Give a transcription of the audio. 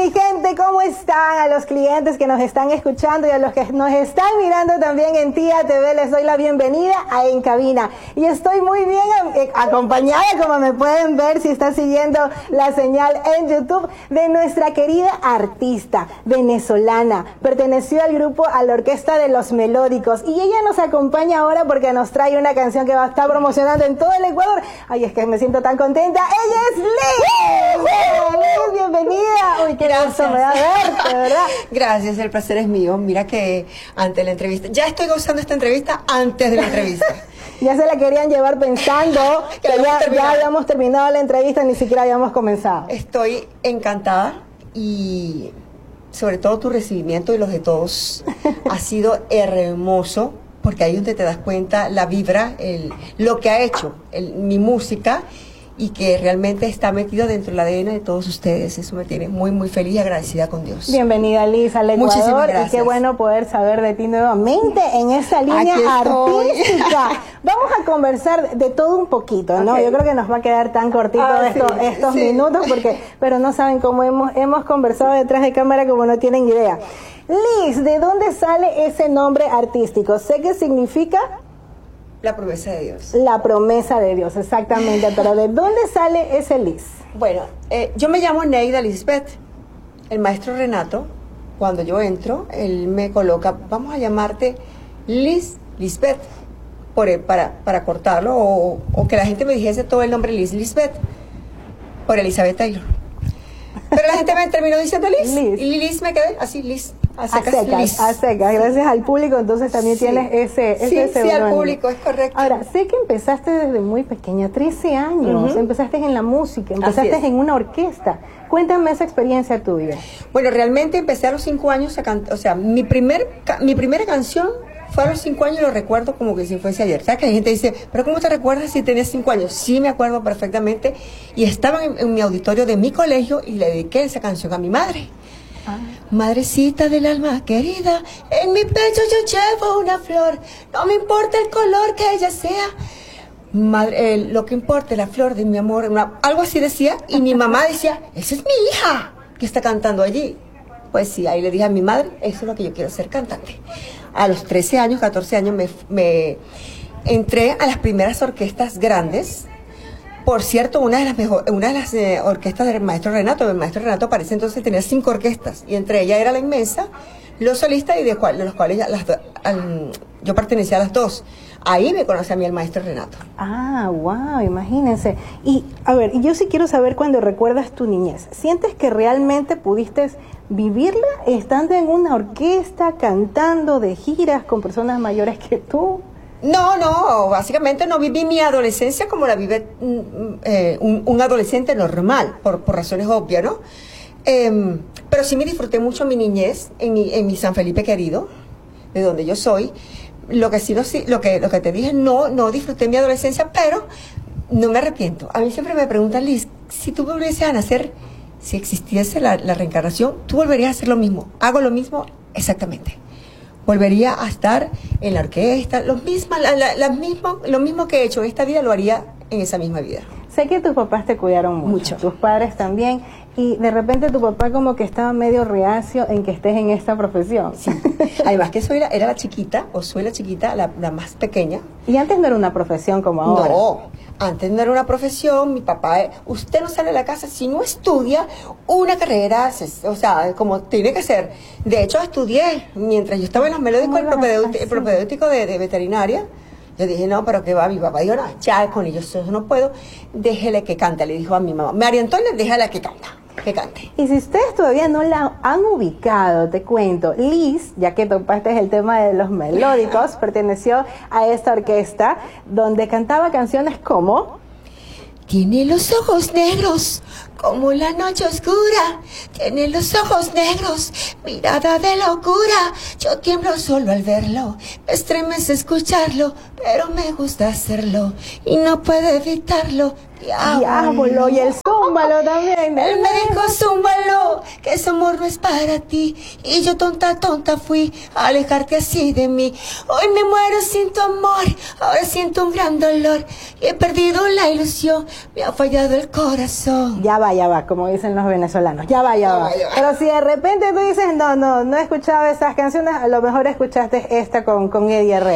mi gente? ¿Cómo están? A los clientes que nos están escuchando y a los que nos están mirando también en Tía TV, les doy la bienvenida a En Cabina. Y estoy muy bien acompañada, como me pueden ver si están siguiendo la señal en YouTube, de nuestra querida artista venezolana. Perteneció al grupo, a la Orquesta de los Melódicos. Y ella nos acompaña ahora porque nos trae una canción que va a estar promocionando en todo el Ecuador. Ay, es que me siento tan contenta. Ella es Liz. Liz, bienvenida. Uy, qué gusto me da verte, ¿verdad? Gracias, el placer es mío. Mira que antes de la entrevista, ya estoy gozando esta entrevista antes de la entrevista. Ya se la querían llevar pensando que ya habíamos terminado la entrevista, ni siquiera habíamos comenzado. Estoy encantada y sobre todo tu recibimiento y los de todos ha sido hermoso, porque ahí es donde te das cuenta la vibra, lo que ha hecho mi música, y que realmente está metido dentro del ADN de todos ustedes. Eso me tiene muy, muy feliz y agradecida con Dios. Bienvenida, Liz, al Ecuador. Muchísimas gracias. Y qué bueno poder saber de ti nuevamente en esa línea artística. Vamos a conversar de todo un poquito, ¿no? Okay. Yo creo que nos va a quedar tan cortito estos minutos, pero no saben cómo hemos conversado detrás de cámara como no tienen idea. Liz, ¿de dónde sale ese nombre artístico? Sé que significa... La promesa de Dios. La promesa de Dios, exactamente. Pero ¿de dónde sale ese Liz? Bueno, yo me llamo Neida Lisbeth. El maestro Renato, cuando yo entro, él me coloca, vamos a llamarte Lisbeth, para cortarlo, o que la gente me dijese todo el nombre Lisbeth, por Elizabeth Taylor. Pero la gente me terminó diciendo Liz. Y Liz me quedé así, Liz. A secas. Gracias al público, entonces también tienes ese sí, al público, es correcto. Ahora, sé que empezaste desde muy pequeña, 13 años, empezaste en la música, empezaste en una orquesta. Cuéntame esa experiencia tuya. Bueno, realmente empecé a los 5 años a cantar, o sea, mi primera canción fue a los 5 años, lo recuerdo como que si fuese ayer. ¿Sabes que la gente dice, pero cómo te recuerdas si tenías 5 años? Sí, me acuerdo perfectamente, y estaba en mi auditorio de mi colegio y le dediqué esa canción a mi madre. Madrecita del alma querida, en mi pecho yo llevo una flor, no me importa el color que ella sea, madre, lo que importa es la flor de mi amor, algo así decía, y mi mamá decía, esa es mi hija que está cantando allí. Pues sí, ahí le dije a mi madre, eso es lo que yo quiero ser, cantante. A los 13 años, 14 años me entré a las primeras orquestas grandes. Por cierto, una de las orquestas del maestro Renato. El maestro Renato para ese entonces tenía 5 orquestas, y entre ellas era la Inmensa, Los Solistas, y de los cuales yo pertenecía a las 2. Ahí me conocí a mí el maestro Renato. Ah, wow, imagínense. Y a ver, yo sí quiero saber, cuando recuerdas tu niñez, ¿sientes que realmente pudiste vivirla estando en una orquesta, cantando de giras con personas mayores que tú? No, básicamente no viví mi adolescencia como la vive un adolescente normal, por razones obvias, ¿no? Pero sí me disfruté mucho mi niñez en mi San Felipe querido, de donde yo soy. Lo que te dije, no disfruté mi adolescencia, pero no me arrepiento. A mí siempre me preguntan, Liz, si tú volvieses a nacer, si existiese la reencarnación, ¿tú volverías a hacer lo mismo? ¿Hago lo mismo? Exactamente. Volvería a estar en la orquesta, lo mismo que he hecho en esta vida, lo haría en esa misma vida. Sé que tus papás te cuidaron mucho, tus padres también, y de repente tu papá como que estaba medio reacio en que estés en esta profesión. Sí. Además que era la chiquita, o soy la chiquita, la más pequeña. Y antes no era una profesión como ahora. No, antes no era una profesión. Mi papá, usted no sale de la casa si no estudia una carrera, o sea, como tiene que ser. De hecho, estudié, mientras yo estaba en los Melódicos, el propedéutico de veterinaria. Yo dije, no, pero ¿qué va? Mi papá dijo, no, ya con ellos yo no puedo, déjele que cante, le dijo a mi mamá. Me orientó y le déjala que cante. Y si ustedes todavía no la han ubicado, te cuento, Liz, ya que topaste el tema de los Melódicos, perteneció a esta orquesta donde cantaba canciones como... Tiene los ojos negros como la noche oscura, tiene los ojos negros, mirada de locura, yo tiemblo solo al verlo, me estremece escucharlo, pero me gusta hacerlo y no puedo evitarlo. Diablo, y el zúmbalo también. Él me dijo, zúmbalo, que ese amor no es para ti. Y yo tonta fui a alejarte así de mí. Hoy me muero sin tu amor, ahora siento un gran dolor. Y he perdido la ilusión, me ha fallado el corazón. Ya ya va, como dicen los venezolanos, ya va. Ya va. Pero si de repente tú dices, no he escuchado esas canciones, a lo mejor escuchaste esta con Eddie Herrera.